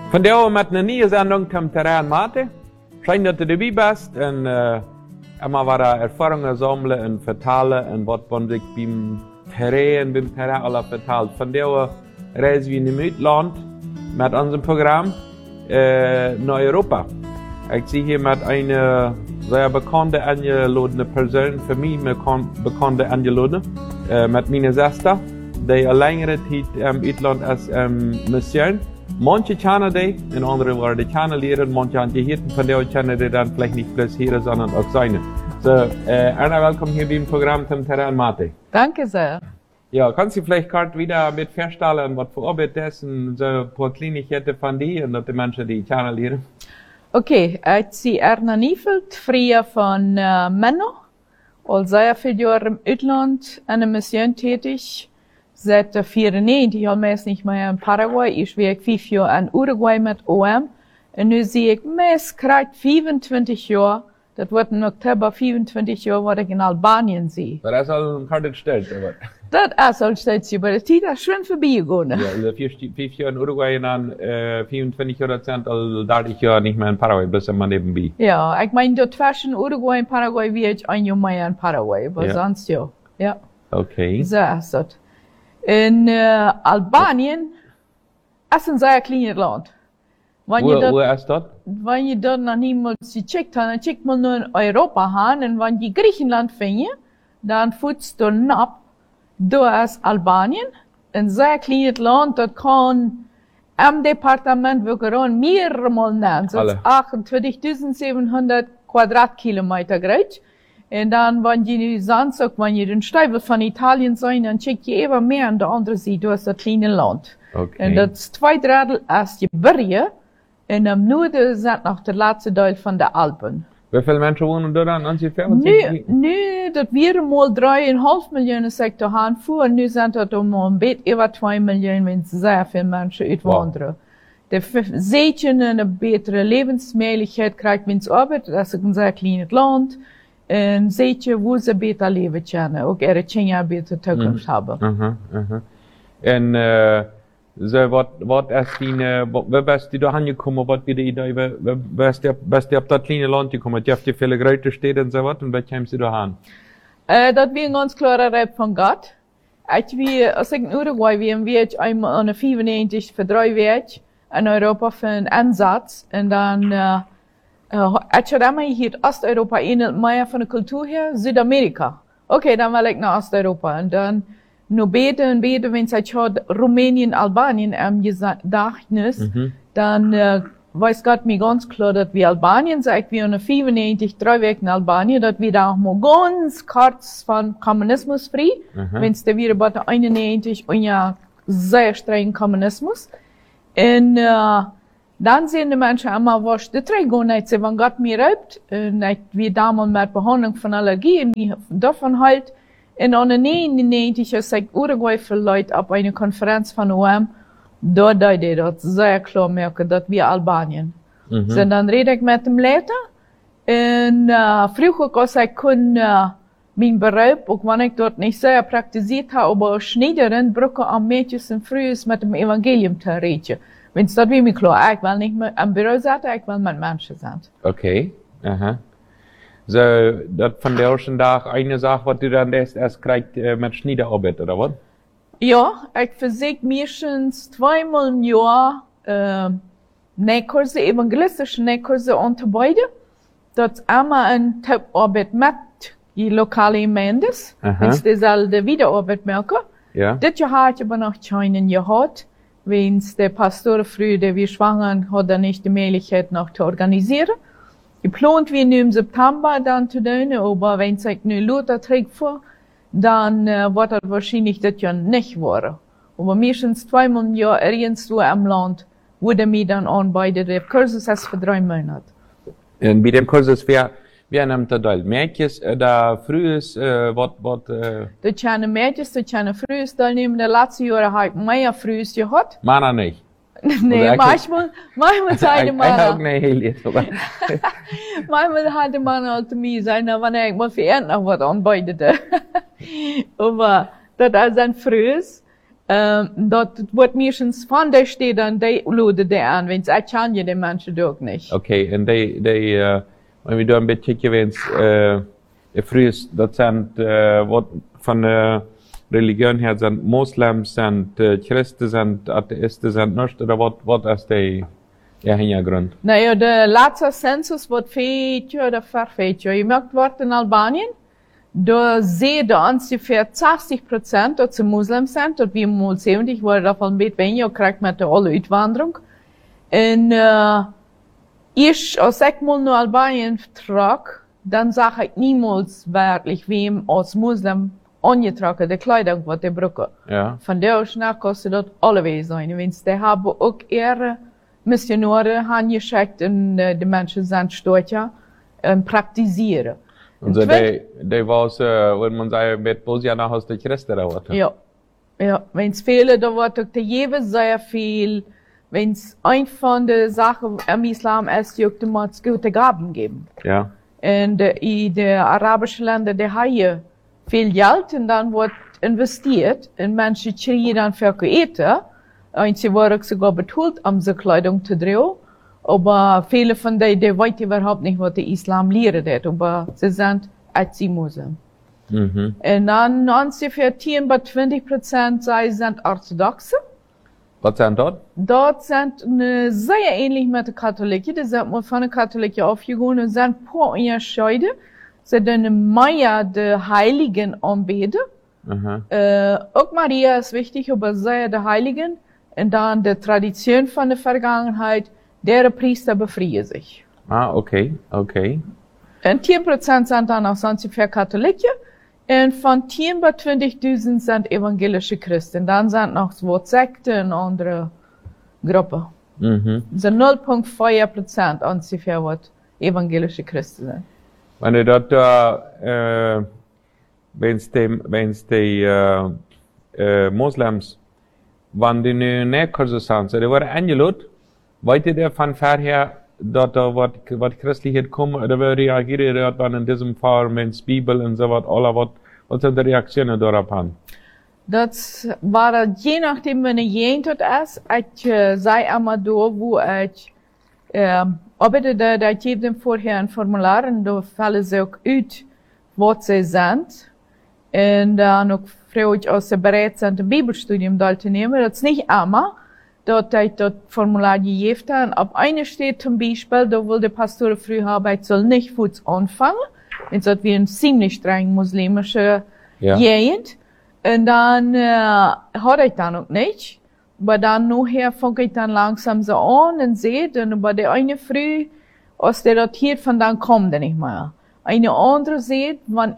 Van der met een nieuwe zending komt Terrein Mate. Schijn dat je erbij bent en immer weer ervaringen samelen en vertalen en wat ik beim Terrain alle vertelt. Van der reizen we in het uitland met ons programma naar Europa. Ik zie hier met een zeer bekende aangelodene persoon, voor mij bekende aangelodene, met mijn zuster, die al langere tijd im Uitland als Mission. Manche kennen die, in andere worden die kennen leren, manche haben die hier, von der kennen die dann vielleicht nicht bloß hier, sondern auch seine. So, Anna, willkommen hier beim Programm zum Terrain Mate. Danke sehr. Ja, kannst du vielleicht gerade wieder mit feststellen, was für Arbeit das und so ein paar Kleinigkeiten von dir und dass die Menschen die kennen lernen? Okay, ich bin Erna Niefeld, früher von Menno, und sehr viele Jahre im Ausland an der Mission tätig. Seit 94 al meest nicht mehr in Paraguay. Ich werk 5 Jahre in Uruguay mit OM. Und nu zie ik meest krijgt 25 Jahre. Dat wordt in oktober 25 Jahre, wat ik in Albanien zie. Maar dat is al een harde stel, aber. Dat is al steeds, aber de tijd is schön voorbij gegaan. Ja, also 5 Jahre in Uruguay und dann 24 Jahre sind al 30 Jahre nicht mehr in Paraguay, bloß immer nebenbei. Ja, ich meine, dort zwischen Uruguay und Paraguay wie ich ein Jahr mehr in Paraguay, aber ja. Sonst ja. Ja. Okay. So ist das. In Albanien ist ein sehr kleines Land. Wo ist das? Wenn je dort noch niemals gecheckt habt, dann checkt man nur in Europa hin. Und wenn je Griechenland findet, dann futzt du ab. Da ist Albanien, ein sehr kleines Land, das kann im Departement wirklich mehrere Mal nennen. Das ist 28.700 Quadratkilometer groß. Und dann, wenn je sonst auch, wenn je den Steibel von Italien sein, dann checkt je immer mehr an der anderen Seite, du hast das kleine Land. Okay. Und das 2/3 ist die Berge, und im Norden sind noch der letzte Teil von der Alpen. Wie viele Menschen wohnen da dann ungefähr? Nu, das wären mal 3,5 Millionen Sektor haben vor, und nu sind das ein bisschen über 2 Millionen, wenn sehr viele Menschen uitwandern. Wow. Die Seetchen eine bessere Lebensmöglichkeit kriegt, wenn es arbeitet, das ist ein sehr kleines Land. En zeetje wo ze beter leven kunnen, ook er een beter toekomst hebben. En so wat is die, waar bist du da angekommen, wat wie die Idee, bist du op dat kleine Land gekommen, je hebt die viele grote steden en so wat, en waar kommst du da an? Dat weer een ganz klare Rep van God. Als ik in Uruguay wie ik einmal aan 95 voor 3 week in Europa voor een Einsatz, en dan ich habe immer hier Osteuropa ähnelt mehr von der Kultur her, Südamerika. Okay, dann will ich nach Osteuropa. Und dann, nur beten, wenn ich Rumänien, Albanien Gedächtnis, dann weiß Gott mir ganz klar, dass wir Albanien, seit wir in 95, 3 Wochen in Albanien, dass wir da auch mal ganz kurz von Kommunismus frei, wenn es da wieder bei 91, und ja, sehr strengen Kommunismus. Und dann sehen die Menschen immer, was die Träger nicht sehen, wenn Gott mir reibt, nicht wie damals mit Behandlung von Allergien, wie davon halt. In 99 ist ich Uruguay für Leute auf einer Konferenz von OM, dort die das sehr klar merken, dass wir Albanien. So, dann rede ich mit dem Leiter, und früher, als ich mein Beruf, auch wenn ich dort nicht sehr praktiziert habe, aber Schneiderin, Brücke am Mädchen und frühes mit dem Evangelium zu reden. Wenn es dort wie mir klar, ich will nicht mehr am Büro sein, ich will mit Menschen sein. Okay, So, das von der ersten Tag eine Sache, was du dann erst kriegst mit Schneiderarbeit, oder was? Ja, ich versuche meistens 2-mal im Jahr Nähkurse, evangelistische Nähkurse anzubieten. Das ist immer eine Top-Arbeit mit die lokalen Gemeinden, wenn sie dieselbe Wiederarbeit merken. Ja. Das Jahr habe ich aber noch keinen gehabt. Wenn der Pastor früh, der wir schwanger, hat er nicht die Möglichkeit noch zu organisieren. Geplant wir nur im September dann zu tun, aber wenn es nur Luther trägt vor, dann wird das wahrscheinlich das Jahr nicht werden. Aber meistens 2-mal im Jahr irgendwo im Land, wo der mir dann anbietet, der Kurs ist für 3 Monate. Und bei dem Kurs ist wer nimmt da teil? Mädchen, da frühes, was? Da können Mädchen, da können frühes teilnehmen. Der letzte Jahr habe ich mehr frühes gehabt. Männer nicht. Nee, manchmal seine Männer. Auch nicht helt, aber. Manchmal hat der Mann halt mir sein, wenn ich mal für noch was anbietete. Aber das ist ein frühes. Dat wordt meestens van der steht dan die luden die an, wenn es kann je die Menschen doch nicht. Okay, en wenn wir da ein bisschen kijken, früher, dat zijn wat van Religion her sind Moslems, sind Christen, sind Atheisten, sind nicht, oder was ist der Hintergrund? Naja, de laatste census wordt 4 jaar oder 5 jaar. Je merkt wordt in Albanien, da sehen da ungefähr 60% dat ze Moslems sind, dat wir mal 70 waren davon ein weniger gekriegt mit der alle Uitwanderung. En als ich mal nach Albanien vertrag, dann sage ich niemals wirklich wem als Muslim angetragen, die Kleidung, was die brauchen. Ja. Von der aus nach kostet das allebei sein. Wenn's die haben auch ihre Missionare angeschickt und die Menschen sind stolz und praktizieren. Und so, die was, wenn man sagt, mit Bosnien aus der Christen da war. Ja. Ja, wenn's viele, da wird auch die jewe sehr viel, wenn's ein von den Sachen im Islam ist, die auch die gute Gaben geben. Ja. Und in den arabischen Ländern, die haben viel Geld und dann wird investiert und Menschen kriegen dann für eten. Und sie werden sogar betont, um sie Kleidung zu drehen. Aber viele von denen, die wissen überhaupt nicht, was der Islam lehrt hat. Aber sie sind als Muslim. Mhm. Und dann ungefähr 10-20% sind Orthodoxe. Was sind dort? Dort sind sehr ähnlich mit den Katholiken. Die sind mal von den Katholiken aufgegangen und sind ein paar Unterschiede. Sie sind mehr die Heiligen anbeten. Auch Maria ist wichtig, aber sehr die Heiligen. Und dann die Tradition von der Vergangenheit, deren Priester befreien sich. Ah, okay, okay. Und 10% sind dann auch sonst für Katholiken. Und von 10 bis 20.000 sind evangelische Christen. Dann sind noch so Sekten und andere Gruppen. Mhm. So 0,4% ungefähr, was evangelische Christen sind. Wenn du dort wenn's die Moslems, wenn die nu näherkurser sind, so die waren eingeladen, weißt du von vorher, dort was Christliches kommen, oder wie reagieren die dort in diesem Fall, mit Bibel und so was, alle was sind die Reaktionen darauf an? Das war je nachdem, wenn ich tot ist, ich sei einmal da, wo ich arbeite, da ich gebe dem vorher ein Formular und da fallen sie auch aus, was sie sind. Und dann auch frage ich, ob sie bereit sind, ein Bibelstudium dort zu nehmen. Das ist nicht einmal, dort ich das Formular gegeben habe. Und ab einer steht zum Beispiel, da will der Pastor früh haben, ich soll nicht Fuß anfangen. Jetzt hat wir eine ziemlich streng muslimische Gegend. Und dann hatte ich dann auch nicht. Aber dann nachher fange ich dann langsam so an und sehe, dann bei der eine früh, aus der dort hier von dann kommt er nicht mehr. Eine andere sieht, wenn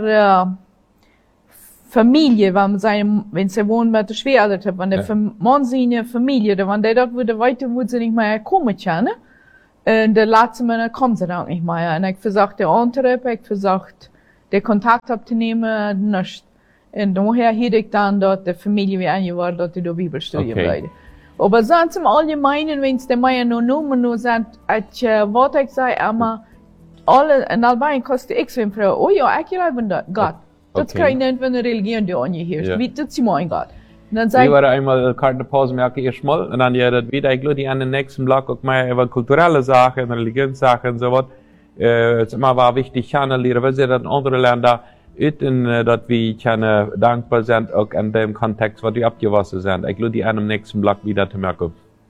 Familie, wenn sie wohnen mit der Schwiegereltern, wenn der Mann seine Familie, wenn der dort würde weiter, würde sie nicht mehr kommen können. Und der letzte Mal kommt sie dann nicht mehr. Und ich versucht der andere, ich versucht, den Kontakt abzunehmen, nicht. Und daher hätte ich dann dort die Familie wie eingewahrt, dort die Bibelstudium leiden. Aber sonst im Allgemeinen, wenn es die Meier nur Nomen nur sind, was ich sage, immer, alle, in Albanien kostet ich für Frau, oh ja, ich glaube an Gott. Das kann ich nicht, wenn eine Religion die angeherrscht. Wie, das ist mein Gott. Ich war einmal Karte Pause merke ich mal, und dann ja, das wieder, ich glaube, an den nächsten Block auch mal über kulturelle Sachen, Religionssachen und so was. Es immer war wichtig, Channel lernen, weil sie dann andere Länder, und dass wir keine dankbar sind, auch in dem Kontext, was die abgewaschen sind. Ich glaube, die an dem nächsten Block wieder zu merken.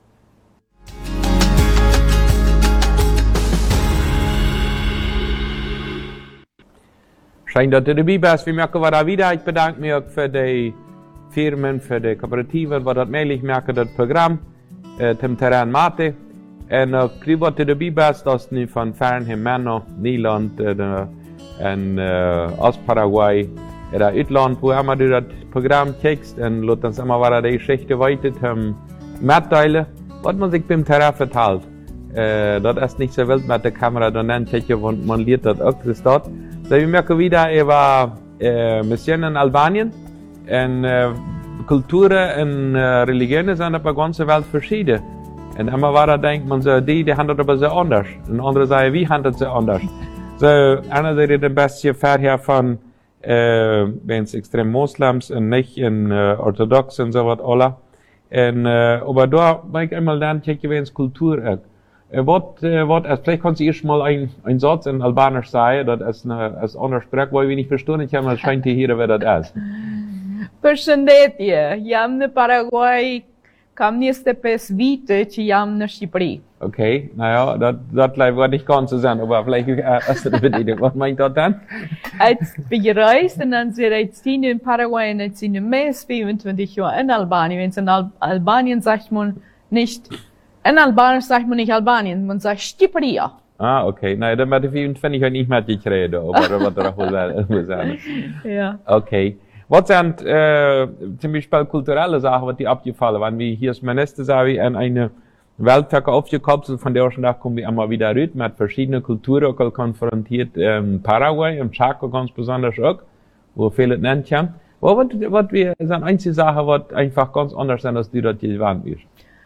Schön, dass du dabei bist. Wir merken da wieder. Ich bedanke mich auch für die Firmen, für die Kooperativen, die das möglich machen, das Programm, zum Terrain Mate. Und auch, dass du dabei bist, dass du von Fernheim, Männer, Niederland, und aus Paraguay, oder Uitland, wo immer du das Programm kriegst, und lässt uns immer wieder die Geschichte weiter mitteilen, was man sich beim Terrain verteilt. Das ist nicht so wild mit der Kamera, dann nennt sich man lernt das auch, das dort. So, wir merken wieder über Mission in Albanien, und Kulturen und Religionen sind auf der ganzen Welt verschieden. Und immer wieder denkt man so, die handelt aber so anders. Und andere sagen, wie handelt sie anders? So, einer der den besten vorher von wenn es extrem Moslems und nicht in Orthodox und so was alle. Und, aber da mag ich einmal dann checken, wenn es Kultur ist. Vielleicht kannst du erst mal ein Satz in Albanisch sagen, das ist eine andere Sprache, weil ich nicht verstehe, ich habe scheint hier, wer das ist. Përshëndetje, jam në Paraguay, kam 25 vite që jam në Shqipëri. Okay, naja, das war nicht ganz so sein, aber vielleicht hast du eine Idee, was meint das dann? Als gereisd en dan zit ik zien in Paraguay en ik zie de meest 25 jaar in Albanië. Wenn es in Albanien sagt man nicht, in Albanisch sagt man nicht Albanien, man sagt Shqipëria. Ah, okay. Nee, dan met de 25 jaar niet met je reden, over wat er ook zijn. Ja. Okay. Was sind zum Beispiel kulturelle Sachen, was die abgefallen waren? Wie hier ist mein nächstes Jahr an eine Welttag aufgekapselt, von der Tag kommen wir immer wieder rüber, mit verschiedenen Kulturen konfrontiert, Paraguay, im Chaco ganz besonders auch, wo viele nennt haben. Was sind einzige Sachen, was einfach ganz anders sind, als die dort gewohnt bist?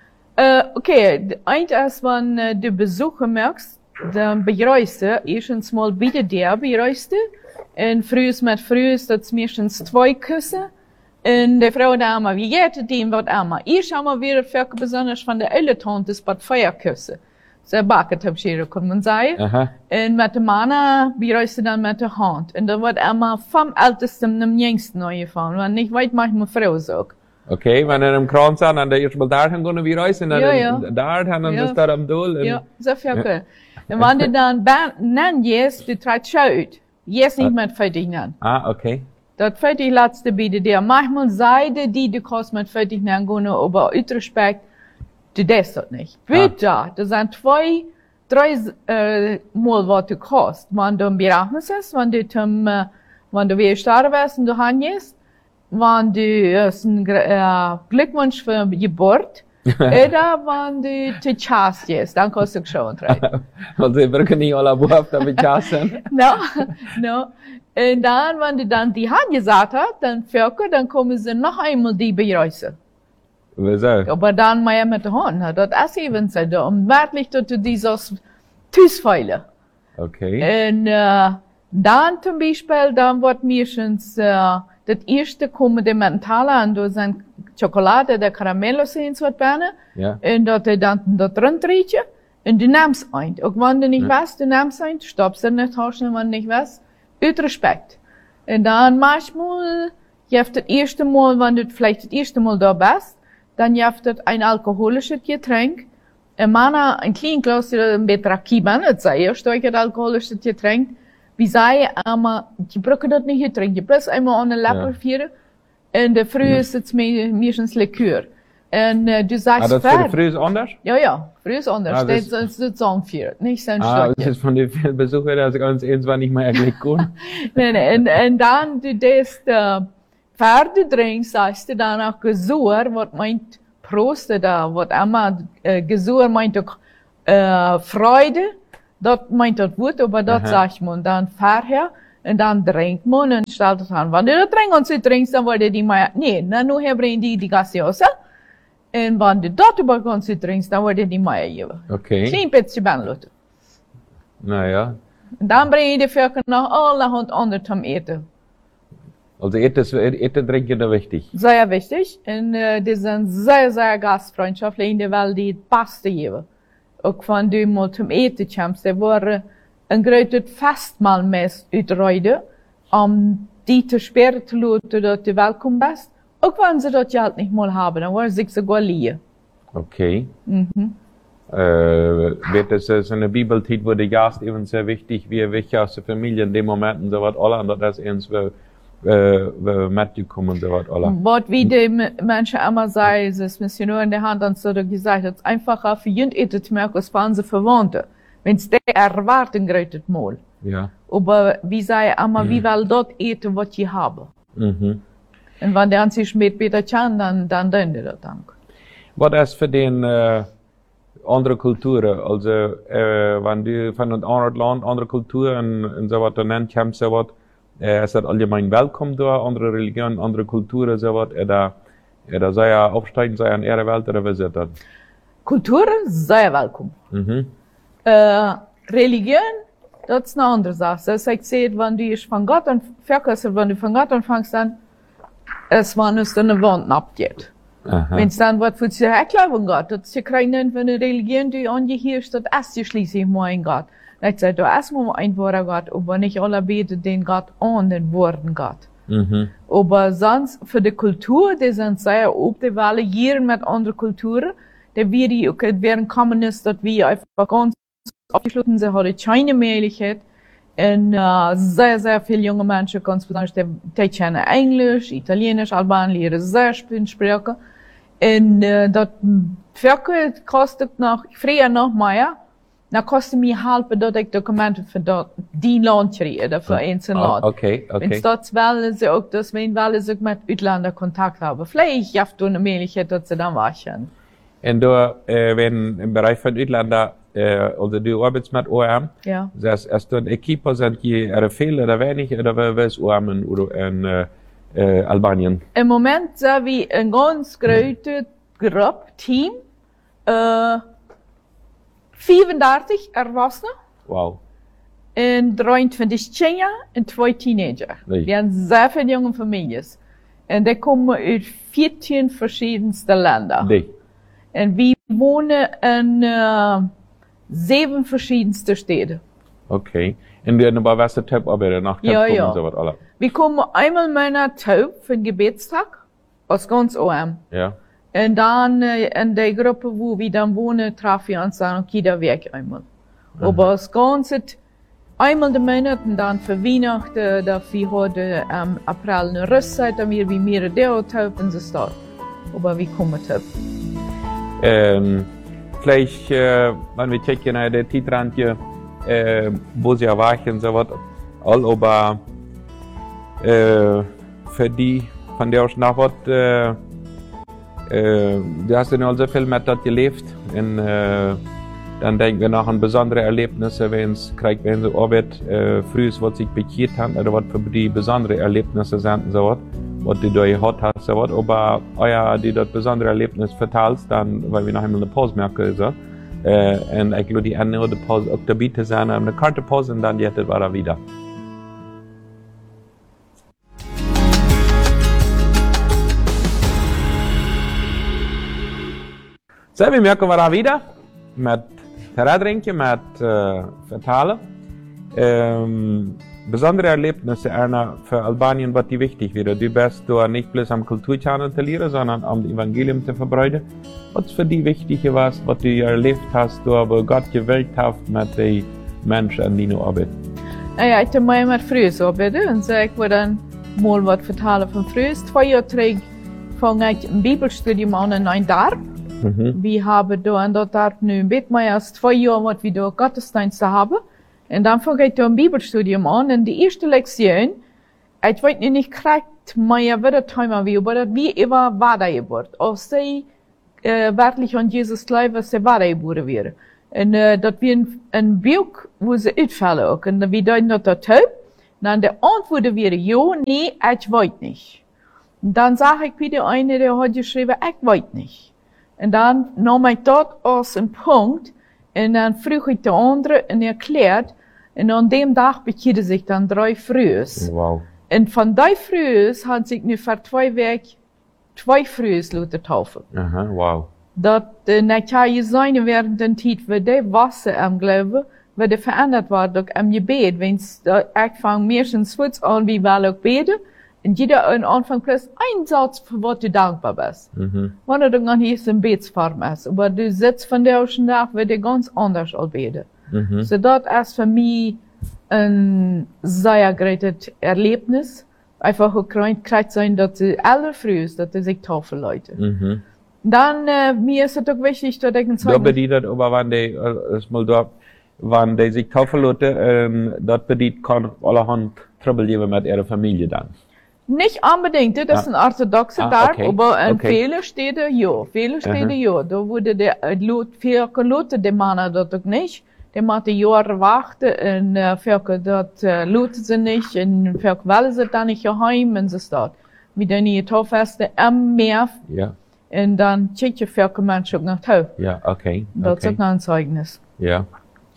Okay, eins wenn du Besucher merkst, dann bereist du erstens mal bitte der bereist du. En frühs met frühs, dat is meestens 2 kussen. En de vrouw daar maar, wie geht het in wat allemaal? Eerst allemaal weer veel besonders van de hele tante is wat 4 kussen. Ze bakken heb je kan man zeggen. En met de mannen bereist je dan met de hand. En dan wordt allemaal van oudste naar jongste naar van. Want niet weet mag mijn vrouw zo. Okay, wenn er im Kran sind, dann der erstmal da hin gehen, wie reisen, dann da hin, dann ist er am Dol. Ja, so viel gut. Und wenn du dann nennen jetzt, du trägst schaut. Jetzt nicht mit fertig nennen. Ah, okay. Dat fertig laatste bieden der. Manchmal zeiden die, du kannst mit fertig nennen gehen, aber uit respect, du darfst das nicht. Bitte, das sind 2, 3 Mal, was du kostet. Wenn du im Bereich ist, wenn du wieder starten wirst und du hast, wenn du Glückwunsch für Geburt, oder wenn du zu Chas gehst, dann kannst du schon rein. Also, ich brauche nicht alle Buchstaben damit Chasen. No. Und dann, wenn du dann die Hand gesagt hast, dann kommen sie noch einmal die bereisen. Wieso? Aber dann mehr mit der Hand. Das ist eben so, um wirklich, dass du dieses Tüßfeilen. Okay. Und dann zum Beispiel, dann wird meistens das erste kommen die Mentale an, da sind Schokolade, der Karamello sind wat bijna. Ja. En dat je dan dat erin treetje. En du nimmst ein. Ook wenn du nicht weißt, du nimmst ein, stoppst in der Tasche, wenn du nicht weißt. Uit Respekt. Und dann manchmal, jeft das erste Mal, wenn du vielleicht das erste Mal da bist, dann jeft das ein alkoholisches Getränk. Ein ein klein Glas, ein bisschen Rakiban, das sei erst ein alkoholisches Getränk. Wie sei, aber, je braucht das nicht trinken. Je bloß einmal an den Lapper führen. En de früh is het meestens Likör. En du sagst das für die Früh ist anders? Ja, früh ist anders. Das ist so anführt, nicht so ein Stückchen. Das ist von den vielen Besuchern, dass ich ganz irgendwann nicht mehr eigentlich gut. Nee. Und dann, du das Pferdedrink, sagst du dann auch Gesur, was meint Prost da, was immer, Gesur meint auch, Freude, das meint das Wort, aber das sagt man dann vorher. En dan drinkt man en stelt het aan. Wanneer je dat drinkt, dan worden die maar, nee, dan nu hebben die gaseosa. En wanneer dat überhaupt drinkt, dan worden die maar geven. Okay. Geen beetje benloten. Naja. En dan breng je de völker nog allerhand ander zum eten. Also eten drinken ist wichtig. Sehr wichtig. En die sind sehr, sehr gastfreundschaftlich, weil die het beste geven. Ook van die mal zum eten kommst, die worden een groot festmaal met uitrijden, die te speren te laten dat je welkom bent. Ook wanneer ze dat geld niet meer hebben, dan worden ze sogar liegen. Okay. Wird es so eine Bibeltit, wo der Gast eben sehr wichtig, wie welche aus der Familie in dem Moment und so was alle, und das ist mitgekommen und so was alle. Was wie die Menschen immer sagen, das Missionar in der Hand, dann so gesagt, es ist einfacher für jeden eten zu merken, als waren sie Verwandte. Wenn's der erwarten greitet mal. Ja. Aber wie sei immer, wie will dort eten, was je haben. Und wenn der sich mit Peter Chan, dann dünnt er das dann. Was ist für den andere Kulturen? Also, wenn du von einem anderen Land, andere Kulturen und so was nennt, kommst so was, ist das allgemein willkommen da, andere Religionen, andere Kulturen, so was, oder sei er aufsteigen, sei er in ihrer Welt, oder was ist das? Kulturen, sehr willkommen. Religion, das ist eine andere Sache. Das ich sehe, wenn du von Gott verkaufst, wenn du von Gott anfängst, dann, es wann es dann eine Wand abgeht. Wenn es dann was für sich erklären Gott, das ist ja keine Religion, die angehirscht, das ist ja schließlich mal ein Gott. Ich sage, du hast mal ein wahrer Gott, aber nicht alle beten den Gott an, den wahren Gott. Aber sonst, für die Kultur, die sind sehr auf die Welle hier mit anderen Kulturen, die wären Kommunisten, dass wir einfach ganz abgeschlossen sind, haben keine Möglichkeit. Und sehr, sehr viele junge Menschen, ganz besonders, die kennen Englisch, Italienisch, Albanisch, lernen sehr viele Sprachen. Und das Völker kostet früher noch mehr. Dan kostte mij helpen dat ik documenten voor die land kreeg, voor einzelne land. Okay. En dat willen ze ook, dus willen ze ook met uitlanders contact hebben. Vielleicht heeft du eine Möglichkeit, dat ze dan waschen. En door, wenn im Bereich von Uitlander, also du arbeitest mit ORM, Ja. das ist du ein Equipe, sind die viel oder wenig, oder wer ist ORM in Albanien? Im Moment sind wir een ganz grote groep, team, 34 Erwachsene. Wow. En 23 Kinder en 2 Teenager. Nee. Die haben sehr viele junge Familien. En die kommen uit 14 verschiedenste Länder. Nee. En wir wohnen in 7 verschiedenste Städte. Okay. En du aber was der Typ arbeiten nach Ja, ja. und so was alle. Wir kommen einmal in meiner Taub für den Gebetstag aus ganz OM. Ja. Und dann in der Gruppe, wo wir dann wohnen, treffen wir uns dann auch jeder Weg einmal. Aber das Ganze einmal im Monat und dann für Weihnachten, da wir heute im April eine Rüstzeit, dann wir wie mehrere Taub und so statt. Aber wir kommen Taub. Vielleicht, wenn wir checken, der Titrandje, wo sie erwachen, so was, all aber, für die, von der auch nach was, du hast ja so viel mit das gelebt, und dann denken wir nach an besondere Erlebnisse, wenn sie Arbeit, früh was sich bekehrt haben, oder was für die besondere Erlebnisse sind, so was du da gehabt hast, so was, aber die das besondere Erlebnis verteilst, dann, weil wir noch einmal eine Pause merken, so, und ich glaube, die andere Pause auch dabei zu sein, eine Karte Pause, und dann jetzt war er wieder. So, wir merken wir wieder mit Terradrinken, mit Vertalen. Besondere Erlebnisse, Erna, für Albanien, was die wichtig wäre. Du bist da nicht bloß am Kulturchannel zu lernen, sondern am Evangelium zu verbreiten. Was für die wichtig war, was du erlebt hast, wo Gott gewählt hat mit den Menschen, an denen du arbeitest? Ja, ich habe mal mit Frühs arbeiten und so, ich wollte dann mal was vertalen von Frühs. 2 Jahre zurück fange ich ein Bibelstudium an in ein Dorf. Wir haben da in dat Dorf nu ein bisschen mehr als 2 Jahre, was wir da Gottesdienste haben. Und dann fange ich da ein Bibelstudium an. Und die erste Lektion, ich weiß nicht korrekt, mehr wird das Thema wie, aber das wie immer wahr geworden. Als sie wirklich an Jesus glauben, was sie wahr geworden wäre. Und das wir ein Buch, wo sie uitfallen auch. Und wir deuten das taub. Dann die Antwort wäre, ja, nee, ich weiß nicht. Und dann sage ich wieder eine, der hat geschrieben, ich weiß nicht. Und dann nahm ich das als ein Punkt und dann frug ich die andere und erklärt. Und an dem Tag bekehrte sich dann 3 Frühs. Wow. Und von 3 Frühs hat sich nu für 2 Wochen 2 Frühs lassen taufen. Aha, wow. Dat net ja je zijn während der Zeit, wo die Wasser am Glauben, wo die verändert war durch am Gebet. Wenn's ich fang meistens kurz an, wie wir auch beten. Und jeder an Anfang plus ein Satz, für was du dankbar bist. Wenn du dann hier in Betsform ist. Aber du sitzt von der ersten Tag, wird dir ganz anders als beten. So das ist für mich ein sehr großes Erlebnis. Einfach gekriegt sein, dass sie alle früh ist, dass sie sich taufen Leute. Dann, mir ist es auch wichtig, dass ich ein Zeugnis... Das bedeutet aber, wenn die sich taufen lassen, das bedeutet, kann allerhand Trouble geben mit ihrer Familie dann. Nicht unbedingt, das ist ein orthodoxer Tag, okay. aber in vielen Städten ja. Viele Städte ja. Da wurde der Leute, die Männer das auch nicht. Die mussten Jahre warten und viele das lassen sie nicht und viele wollen sie dann nicht heim und so steht. Wir dann hier Taufeste am Meer. Ja. Und dann schicken viele Menschen auch nach Hause. Ja, okay. Das ist auch noch ein Zeugnis. Ja.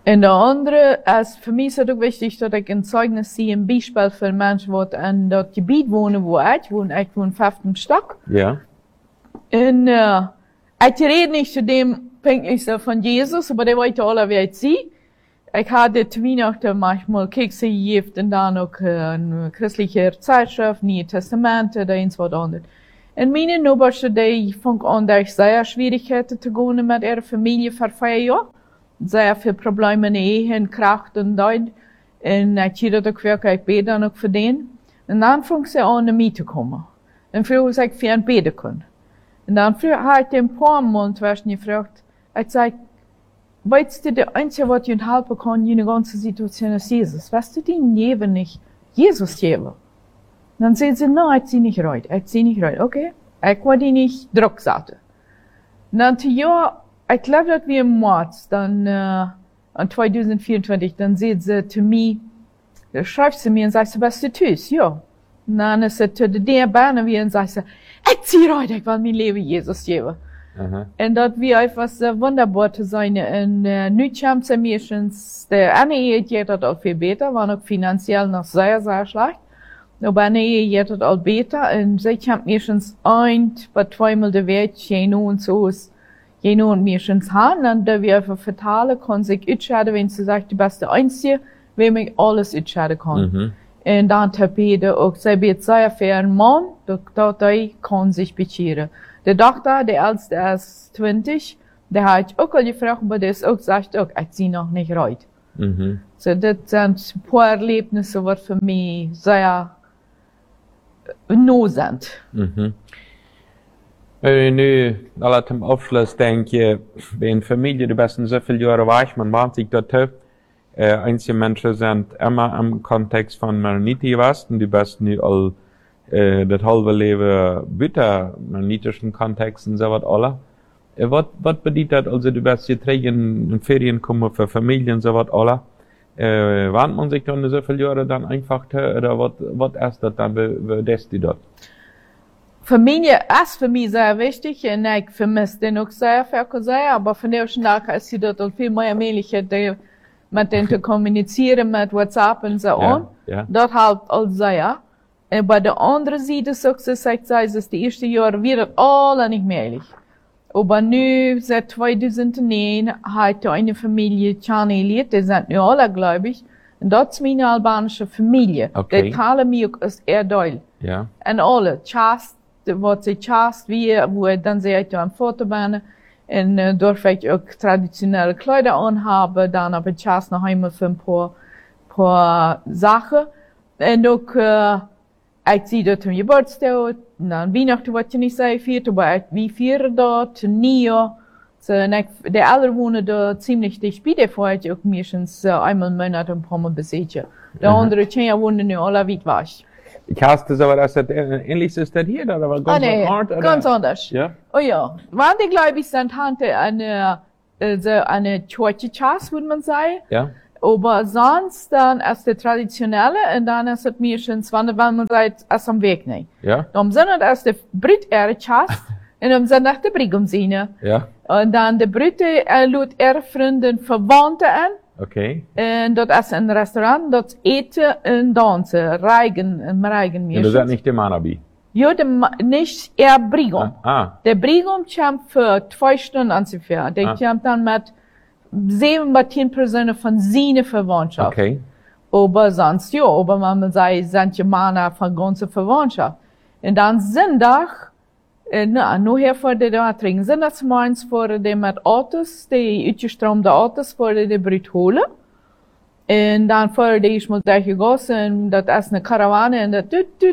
En de andere, für mich ist es auch wichtig, dass ich ein Zeugnis sehe, ein Beispiel für Menschen, die in das Gebiet wohnen, wo ich wohne. Ich wohne 5. Stock. Ja. Und ich rede nicht zu dem pünktlich so von Jesus, aber der wollte alle weit sehen. Ich hatte zu Weihnachten manchmal Kekse gegeben und dann auch eine christliche Zeitschrift, Neue Testamente, da eins was anderes. Und meine Nachbarn, die fangen an, dass ich sehr Schwierigkeiten zu gehen mit ihrer Familie vor 4 Jahren. Sehr viele Probleme in der Ehe, Kraft und dort. Und ich habe das auch wirklich, ich bete dann auch für den. Und dann fangen sie an, in mich zu kommen. Und früher habe ich für ihn beten können. Und dann habe ich ein paar Mal gefragt, ich sage, weißt du, der Einzige, was dir helfen kann in der ganzen Situation ist Jesus. Weißt du, die Leben nicht Jesus geben? Und dann sagen sie, nein, ich zieh nicht rein, okay? Ich will die nicht Druck setzen. Und dann, ja, ich glaube, dass wir im März, dann, an 2024, dann sagt sie zu mir, da schreibt sie mir und sagt, was du tust, ja. Und dann ist sie zu der Bahn wie und sagt sie, ich zieh rein, ich will mein Leben Jesus geben. Und dat wie einfach so wunderbar zu sein. Und nu kommt sie meistens, der eine Ehe geht das auch viel besser, war noch finanziell noch sehr, sehr schlecht. Aber eine Ehe geht das auch besser. Und sie kommt meistens bei 2-mal der Welt, Jeno und so ist, Jeno und meistens haben. Und da wir einfach vertalen, kann sich entscheiden, wenn sie sagt, du bist der Einzige, wem ich alles entscheiden kann. Und dann tapete auch, sie wird sehr fair ein Mann, der kann sich bekehren. Der Doktor, der Älteste ist 20, der hat auch al gefragt, aber der ist auch gesagt, ich zieh noch nicht rein. So, das sind ein paar Erlebnisse, die für mich sehr neu sind. Wenn ich nu alle zum Abschluss denke, wenn Familie die besten so viele Jahre weich, man warnt sich dort, einige Menschen sind immer im Kontext von Maroniti Westen, die besten nu all das halbe Leben bitter maronitischen Kontexten so was alle. Was bedeutet also, du bist hier in Ferien kommen für Familien so was alle? Warnt man sich dann so viele Jahre dann einfach, oder was ist das dann, wie das die dort? Familie ist für mich sehr wichtig, und ich vermisse den auch sehr, aber von der Tag ist sie dort auch viel mehr Möglichkeit, mit denen zu kommunizieren, mit WhatsApp und so on. Ja. Das hilft also sehr. Und bei der anderen Seite, so gesagt, ist die ersten Jahre wird das alle nicht möglich. Aber nu, seit 2009, hat eine Familie Chaneliet, die sind nu alle, glaube ich, und das ist meine albanische Familie. Okay. Die teilen mich auch als Erdöl. Ja. Und alle, Chast, was sie Chast, wo dann sehe ich am Fotobahn, und dort ich auch traditionelle Kleider anhaben, dann habe ich Chast noch einmal für ein paar Sachen. Und auch, ich sehe dort zum Geburtstag, dann Weihnachten, was ich nicht sehr feiert, aber wir feiern dort, Neujahr. So, der alle wohnen da ziemlich dicht bei, davor ich auch meistens einmal im Monat ein paar Mal besuchen. Der andere Kinder wohnen nur alle weit weg. Ich hasse das, aber das ist ähnlich ist das hier, oder? Ganz nee, Art, oder? ganz anders. Ja? Oh ja. Wann die, glaube ich, sind Tante eine Church, würde man sagen. Ja. Aber sonst, dann ist der traditionelle, und dann ist es meistens, wenn man sagt, ist am Weg nicht. Ja. Dann sind es erst der Brit Chast, und dann sind es die Brigumsine. Ja. Und dann der Brite lud Freunde Verwandte an. Okay. Und das ist ein Restaurant, das eten und dansen, Reigen Und das ist nicht der Manabi? Ja, nicht eher Brigum. Der Brigum kommt für 2 Stunden ungefähr. Der kommt dann mit 7 bis 10 Personen von seiner Verwandtschaft. Okay. Aber sonst, ja, aber man sagt, sind ja Männer von ganzer Verwandtschaft. Und dann Sonntag, nur hier vor der trinken, Sonntagsmorgens vor der mit Autos, die uitgestromde Autos vor der Brut holen. Und dann vor der ich mal durchgegossen, das ist eine Karawane, und das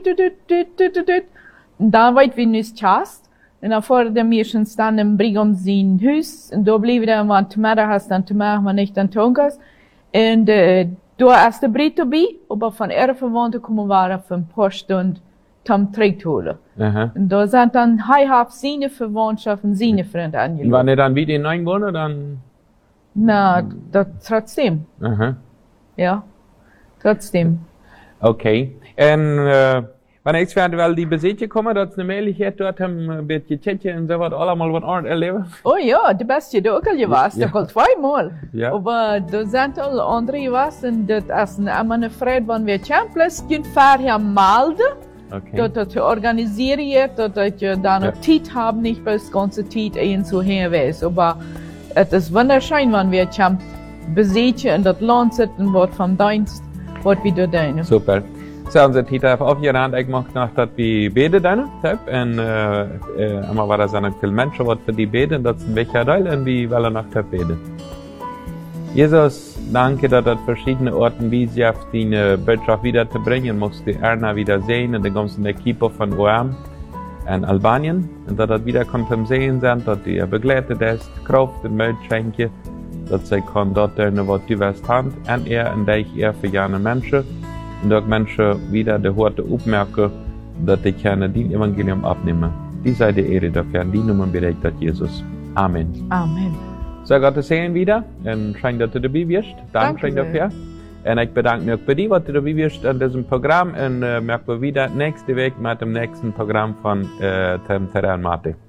und dann weit wie nicht Chast. Und dann vor der meistens dann im Brigum sein Haus, und da blieb dann, wenn du mehr hast, dann machen wir nicht dann Tonkas. Und, da ist der Brit dabei, aber von ihrer Verwandten kommen wir für ein paar Stunden zum Trick holen. Und da sind dann heimhaft seine Verwandtschaften, seine Freunde angelegt. Und wenn er dann wieder hineinwohnt, dann? Na, das trotzdem. Ja, trotzdem. Okay. Und, Wenn ich wel die bezoeken komen, dat ze een mogelijkheid dort hebben, een beetje chatten en zo wat, allemaal wat aan erleben. Oh ja, de beste du auch al gewas, Ja. doch al zweimal. Ja. Aber da sind al andere gewas und das ist eine Freude, wenn wir Champions gehen, vorher melden. Okay. Dat je organiseert, dat je dan ook tijd hebt, niet bij de ganze tijd en zo heen wees. Maar het is wunderschön, wenn wir champ besetzen in dat land zitten, wat van dienst, wat we daar doen. Super. So, unser Tita hat aufgerannt, ich mag noch, dass wir beten dann, und immer war das dann viele Menschen, die für die beten, das ist ein wichtiger Teil, und wir wollen noch beten. Jesus, danke, dass das verschiedene Orten, wie sie auf deine Botschaft wiederzubringen, musst du Erna wieder sehen, und die ganzen Equipe von OM in Albanien, und dass das wieder kommt sehen sind, dass du ihr begleitet hast, Kraft und Mut schenke, dass sie kann dort tun, was du wirst haben, und dich für jene Menschen, und auch Menschen wieder die Worte aufmerken, dass die gerne dein Evangelium abnehmen. Die sei die Ehre dafür, und die Nummer bereit, Jesus. Amen. Amen. So, Gott sehen wieder, und schön, dass du dabei bist. Danke dafür. Und ich bedanke mich für dich, was du dabei bist an diesem Programm, und merken wir wieder nächste Woche mit dem nächsten Programm von Terran Mate.